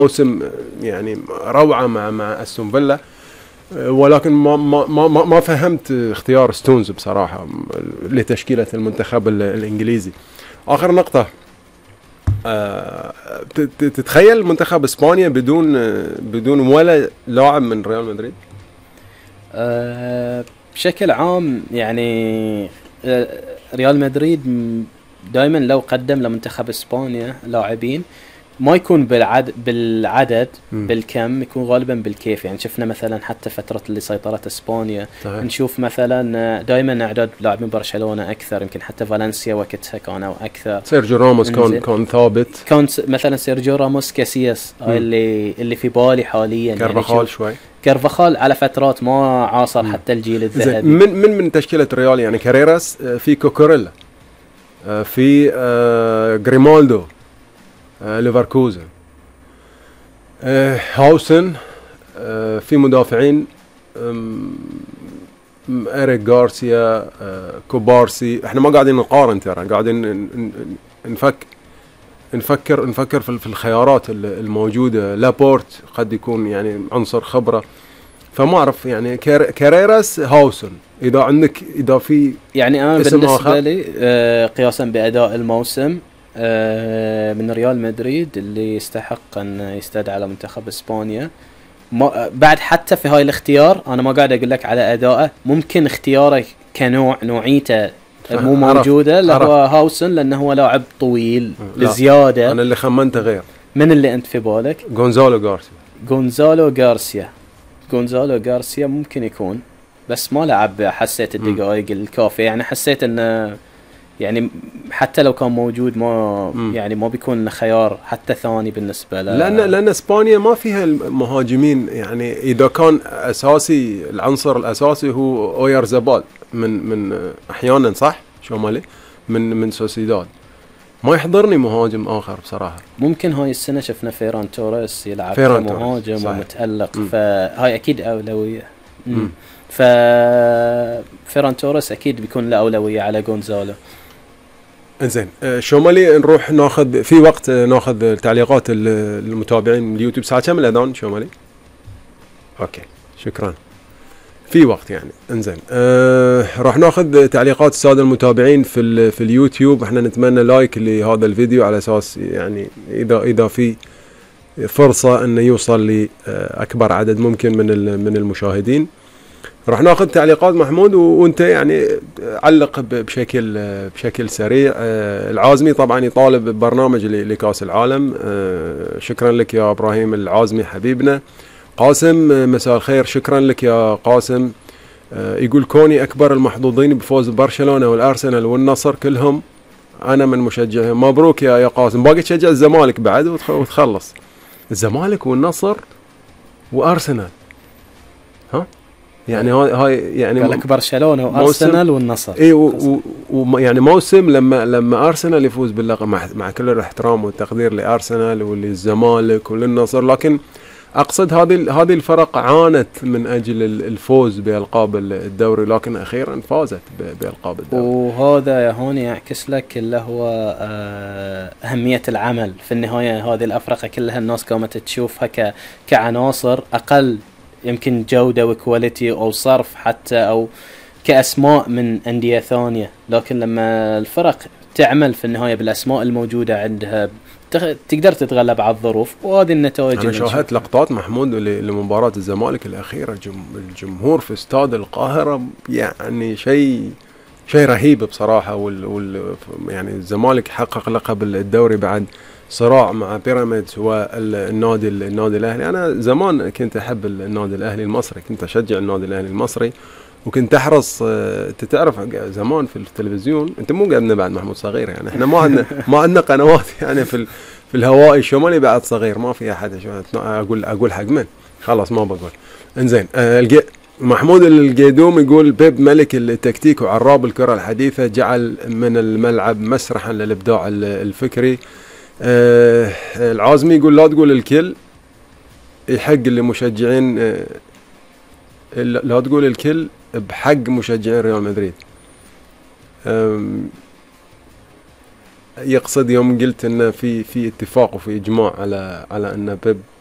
موسم يعني روعه مع استون فيلا، ولكن ما فهمت اختيار ستونز بصراحه لتشكيله المنتخب الانجليزي. اخر نقطه، تتخيل منتخب اسبانيا بدون ولا لاعب من ريال مدريد؟ بشكل عام يعني ريال مدريد دائما لو قدم لمنتخب اسبانيا لاعبين ما يكون بالعدد بالكم، يكون غالبا بالكيف. يعني شفنا مثلا حتى فترة اللي سيطرت اسبانيا نشوف مثلا دائما اعداد لاعبين برشلونة اكثر، يمكن حتى فالنسيا وقتها كانوا اكثر. سيرجيو راموس كان ثابت، كان مثلا سيرجيو راموس، كاسياس اللي في بالي حاليا. كارفاخال يعني شوي، كارفاخال على فترات ما عاصر حتى الجيل الذهبي. من تشكيلة ريال يعني كاريراس، في كوكوريلا، في غريمالدو ليفركوزن، هاوسن، في مدافعين إريك غارسيا، كوبارسي. احنا ما قاعدين نقارن ترى، قاعدين نفكر في الخيارات الموجودة. لابورت قد يكون يعني عنصر خبرة، فما أعرف يعني كاريراس، هاوسن. إذا في يعني أنا بالنسبة لي قياسا بأداء الموسم من ريال مدريد اللي يستحق أن يستدعى على منتخب إسبانيا بعد حتى في هاي الاختيار. أنا ما قاعد أقول لك على أدائه، ممكن اختياره نوعيته مو موجودة اللي هو هاوسن، لأنه هو لاعب طويل بزيادة. أنا اللي خمنته غير. من اللي أنت في بالك؟ غونزالو غارسيا ممكن يكون، بس ما لعب حسيت الدقائق الكافية. يعني حسيت انه يعني حتى لو كان موجود ما يعني ما بيكون خيار حتى ثاني بالنسبة له، لأن اسبانيا ما فيها المهاجمين. يعني اذا كان اساسي العنصر الاساسي هو اويارزابال من احيانا صح شمالي من سوسيداد، ما يحضرني مهاجم اخر بصراحه. ممكن هاي السنه شفنا فيران توريس يلعب كمهاجم ومتالق، فهاي اكيد اولويه. فيران توريس اكيد بيكون له اولويه على غونزالو. انزين، شومالي نروح ناخذ في وقت ناخذ تعليقات المتابعين اليوتيوب. ساعه كم الاذان شومالي؟ اوكي شكرا، في وقت يعني. انزين، راح ناخذ تعليقات الساده المتابعين في اليوتيوب. احنا نتمنى لايك لهذا الفيديو على اساس يعني اذا في فرصه انه يوصل لاكبر عدد ممكن من المشاهدين. راح ناخذ تعليقات محمود، وانت يعني علق بشكل سريع. العازمي طبعا يطالب ببرنامج لكاس العالم. شكرا لك يا ابراهيم العازمي حبيبنا. قاسم مساء الخير، شكرا لك يا قاسم. يقول كوني اكبر المحظوظين بفوز برشلونة والارسنال والنصر كلهم انا من مشجعهم. مبروك يا قاسم، باقي تشجع الزمالك بعد وتخلص. الزمالك والنصر وارسنال، ها يعني هاي يعني قالك برشلونة وارسنال والنصر. اي يعني موسم لما ارسنال يفوز باللقب، مع كل الاحترام والتقدير لارسنال وللزمالك وللنصر، لكن اقصد هذه الفرق عانت من اجل الفوز بالقاب الدوري، لكن اخيرا فازت بالقاب الدوري. وهذا يا هون يعكس لك اللي هو اهميه العمل في النهايه. هذه الافرقه كلها الناس قامت تشوفها كعناصر اقل يمكن جوده وكواليتي او صرف حتى او كاسماء من انديه ثانيه، لكن لما الفرق تعمل في النهايه بالاسماء الموجوده عندها تقدر تتغلب على الظروف، وهذه النتائج. أنا شاهدت لقطات محمود لمباراة الزمالك الأخيرة، الجمهور في استاد القاهرة يعني شيء رهيب بصراحة. يعني الزمالك حقق لقب الدوري بعد صراع مع بيراميدز والنادي الأهلي. أنا زمان كنت أحب النادي الأهلي المصري، كنت أشجع النادي الأهلي المصري، وكنت أحرص. تعرف زمان في التلفزيون، أنت مو قدنا بعد محمود صغير يعني، إحنا ما عندنا قنوات يعني في الهواء الشمالي بعد صغير، ما في أحد. أقول حق من خلاص ما بقول. إنزين، محمود القيدوم يقول بيب ملك التكتيك وعراب الكرة الحديثة، جعل من الملعب مسرحا للإبداع الفكري. العازمي يقول لا تقول الكل، يحق لمشجعين، لا تقول الكل بحق مشجعين ريال مدريد. يقصد يوم قلت انه في اتفاق وفي اجماع على ان بيب